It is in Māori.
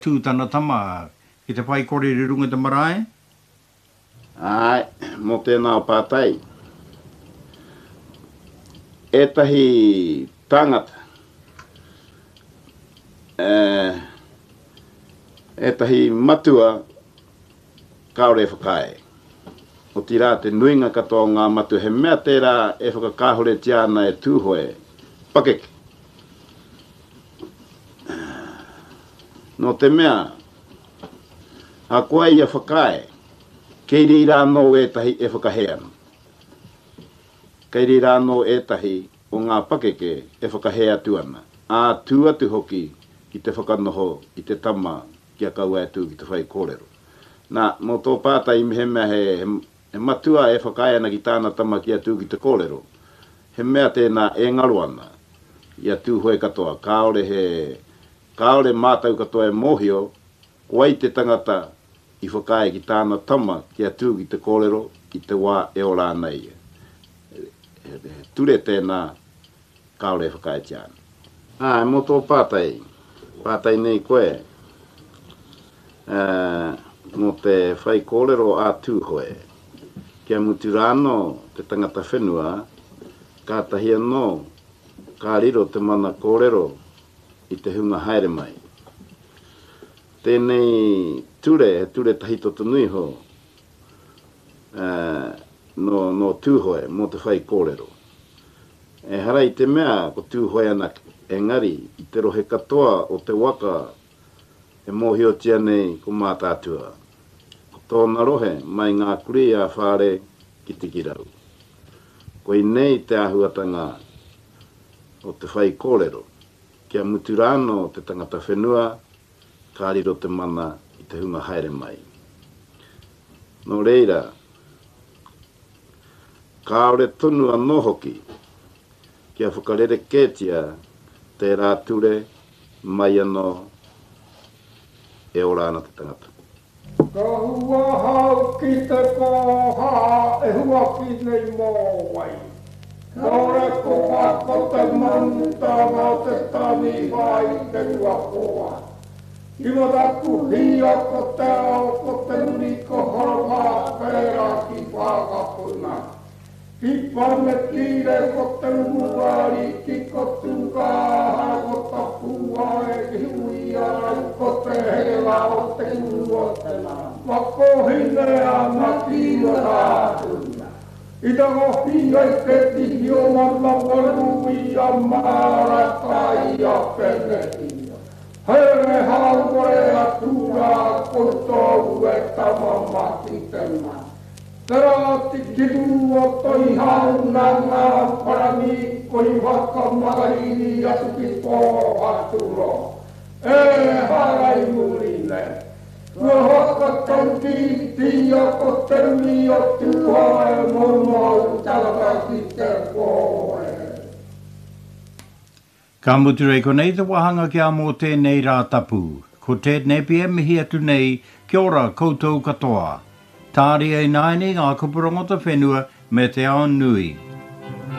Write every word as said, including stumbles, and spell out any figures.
tūtana tama ki te whai kore rirunga te marae? Ai, mo tēnā o pātai. Etahi tangata. Uh, etahi matua kaore whakae. O tira te nuinga katoa ngā matu he mea tērā e whakakahore tiana e tūhoe. Pakeke. No te mea, a koe ia whakae, kei ri rāno etahi e whakaheana. Kei ri rāno etahi o ngā pakeke e whakahea tuana. A tuatu hoki ki te whakanoho i te tama kia kaua atu ki te whai kōrero. Nā, mo tō pāta i mehe mea he, he, he matua e whakaeana ki tāna tama ki atu ki te kōrero. He mea tēnā e ngaruana i atu hoi katoa. Kaore he, kaore mātau katoa e mohio, wai te tangata i whakae ki tāna tama ki atu ki te kōrero i te wā e o rānei. Ture tēnā kaore e whakae tiana. Ah, mo tō pātai, pātai nei koe, uh, mo te whai kōrero a tūhoe, kia mutu rāno te tangata whenua, ka tahia no, ka riro te mana kōrero i te hunga haere mai. Tēnei ture, he ture tahito tanui ho, uh, no, no tūhoe, mo te whai kōrero. E harai te mea ko tūhoe ana engari i te rohe katoa o te waka e mohio tia nei ko mātātua. Ko tōna rohe mai ngā kuri a whare ki te kirau. Ko i nei te ahuatanga o te whai kōrero, kia muturano te tangata whenua, ka riro te mana i te hunga haere mai. No reira, kaore tonu anō hoki, kia whakarere kētia te rāture mai anō e o rāna te tangata. Ka hua hau ki te koha e hua ki nei mō wai. Kaore ko wako te manta mō te tani vai te ua koa. Iwa taku hia ko te ao ko te nuri ko horoma pēra ki whakapuna. Ki pane kire ko te umuari ki ko tūkaha ko tapua e ki hui arau ko te hela o te uotena. Wako hine a maki o rātuna. I tango hia i te tihi o malawarui a mara kai a penehia. Here haure a tura ko tau e tamamaki te mā. Tera ti kiru o toi hauna ngā parami koi waka marahiri atu ki tō aturo. E harai murine. Ua haka tauti tia ko te mi o tua e mono utara ki te koe. Ka muturei ko nei te wahanga ki a mō tēnei rā tapu. Ko tēnei pia mihi atu nei, kia ora koutou katoa. Tāri ei naini ngā kupurongo te whenua me te ao nui.